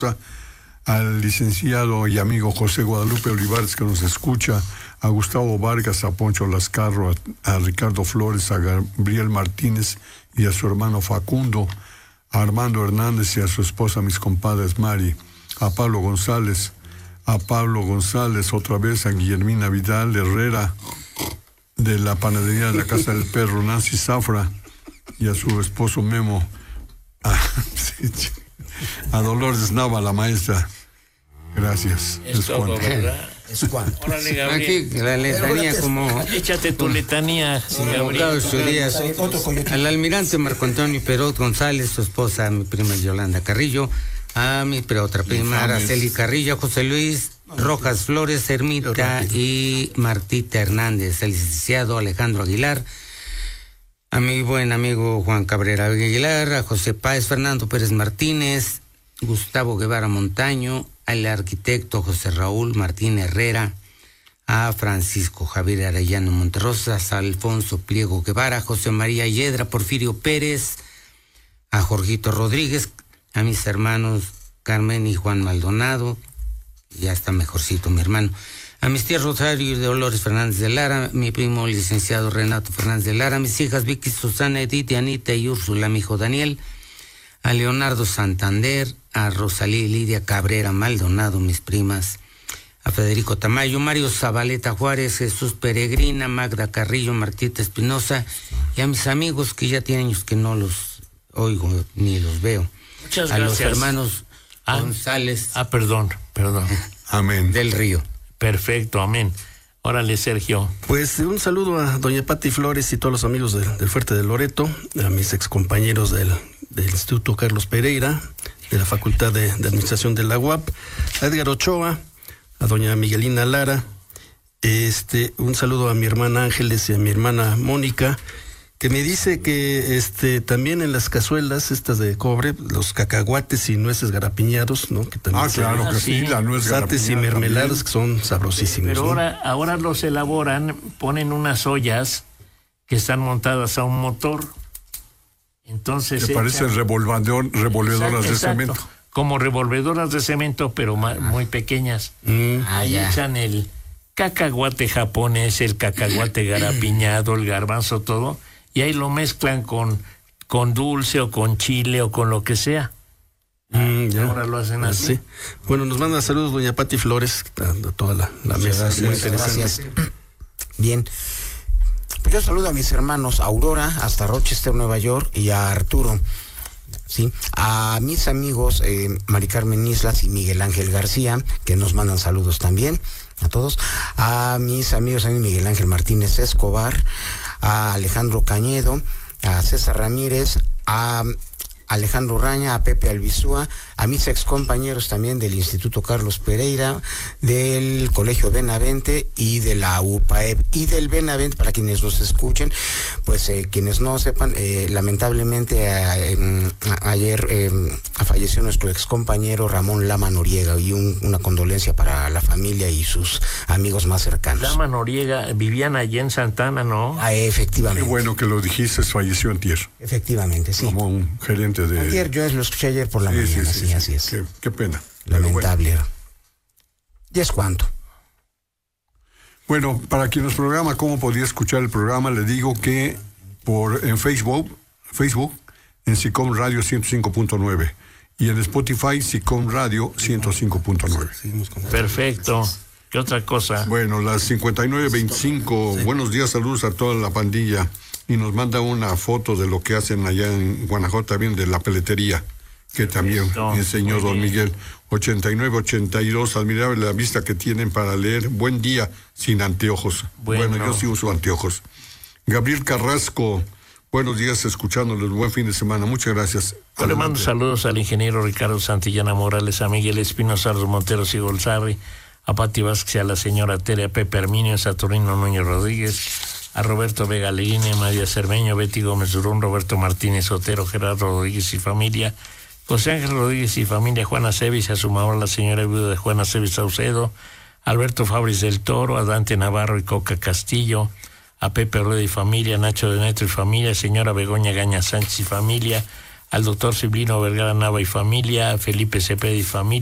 al licenciado y amigo José Guadalupe Olivares, que nos escucha, a Gustavo Vargas, a Poncho Lascarro, a Ricardo Flores, a Gabriel Martínez y a su hermano Facundo, a Armando Hernández y a su esposa, mis compadres Mari, a Pablo González, otra vez a Guillermina Vidal Herrera, de la panadería de la Casa del Perro, Nancy Zafra, y a su esposo Memo, a Dolores Nava, la maestra. Gracias. Es todo, ¿verdad? Es cuando. Órale, Gabriel. Aquí la letanía como... Échate tu letanía, Gabriel. Al almirante Marco Antonio Perot González, su esposa, mi prima Yolanda Carrillo, a mi otra prima Araceli Carrillo, José Luis Rojas Flores, Ermita y Martita Hernández, el licenciado Alejandro Aguilar, a mi buen amigo Juan Cabrera Aguilar, a José Páez, Fernando Pérez Martínez, Gustavo Guevara Montaño, al arquitecto José Raúl Martín Herrera, a Francisco Javier Arellano Monterrosas, a Alfonso Pliego Guevara, José María Yedra, Porfirio Pérez, a Jorgito Rodríguez, a mis hermanos Carmen y Juan Maldonado, ya está mejorcito mi hermano, a mis tías Rosario y Dolores Fernández de Lara, mi primo licenciado Renato Fernández de Lara, mis hijas Vicky, Susana, Edith, Anita y Úrsula, mi hijo Daniel, a Leonardo Santander, a Rosalía y Lidia Cabrera Maldonado, mis primas, a Federico Tamayo, Mario Zabaleta Juárez, Jesús Peregrina, Magda Carrillo, Martita Espinosa, y a mis amigos que ya tienen años que no los oigo ni los veo. Muchas gracias. A los hermanos González. Perdón. Amén. Del Río. Perfecto, amén. Órale, Sergio. Pues un saludo a doña Pati Flores y todos los amigos del Fuerte de Loreto, a mis excompañeros del Instituto Carlos Pereira, de la Facultad de Administración de la UAP, a Edgar Ochoa, a doña Miguelina Lara, un saludo a mi hermana Ángeles y a mi hermana Mónica, que me dice que también en las cazuelas estas de cobre, los cacahuates y nueces garapiñados, ¿no? Que también claro que sí, la nuez cacahuates y mermeladas que son sabrosísimos. Pero ¿no? ahora los elaboran, ponen unas ollas que están montadas a un motor. Entonces que parecen revolvedoras de cemento. Como revolvedoras de cemento, pero muy pequeñas. Ahí echan el cacahuate japonés, el cacahuate garapiñado, el garbanzo, todo, y ahí lo mezclan con dulce o con chile o con lo que sea. Ahora lo hacen así. Sí. Bueno, nos manda saludos doña Pati Flores, a toda la mesa. Muy interesante. Gracias. Bien. Pues yo saludo a mis hermanos Aurora, hasta Rochester, Nueva York, y a Arturo. Sí, a mis amigos Mari Carmen Islas y Miguel Ángel García, que nos mandan saludos también, a todos. A mis amigos Miguel Ángel Martínez Escobar, a Alejandro Cañedo, a César Ramírez, a Alejandro Raña, a Pepe Albizúa, a mis excompañeros también del Instituto Carlos Pereira, del Colegio Benavente y de la UPAEP y del Benavente, para quienes nos escuchen, pues quienes no sepan, lamentablemente ayer falleció nuestro excompañero Ramón Lama Noriega, y una condolencia para la familia y sus amigos más cercanos. Lama Noriega, vivían allí en Santana, ¿no? Efectivamente. Qué bueno que lo dijiste, falleció antier. Efectivamente, sí. Como un gerente de... Ayer, yo lo escuché ayer por la mañana, sí, así es. Qué pena. Lamentable. ¿Y es cuánto? Bueno, para quien nos programa cómo podría escuchar el programa, le digo que en Facebook, en SICOM Radio 105.9 y en Spotify SICOM Radio 105.9. Perfecto. ¿Qué otra cosa? Bueno, las 59:25. Sí. Buenos días, saludos a toda la pandilla. Y nos manda una foto de lo que hacen allá en Guanajuato, también de la peletería, que también enseñó don Miguel. 89-82, admirable la vista que tienen para leer. Buen día, sin anteojos. Bueno, yo sí uso anteojos. Gabriel Carrasco, buenos días, escuchándolos. Buen fin de semana, muchas gracias. Yo le mando saludos al ingeniero Ricardo Santillana Morales, a Miguel Espinosa, los Monteros y Golzarri, a Pati Vázquez, a la señora Tere, a Pepe Herminio, a Saturnino Núñez Rodríguez, a Roberto Vega Leguine, María Cermeño, Betty Gómez Durón, Roberto Martínez Otero, Gerardo Rodríguez y familia, José Ángel Rodríguez y familia, Juana Cevis, a su mamá, la señora viuda de Juana Cevis Saucedo, Alberto Fabris del Toro, a Dante Navarro y Coca Castillo, a Pepe Rueda y familia, Nacho de Neto y familia, señora Begoña Gaña Sánchez y familia, al doctor Ciblino Vergara Nava y familia, Felipe Cepeda y familia,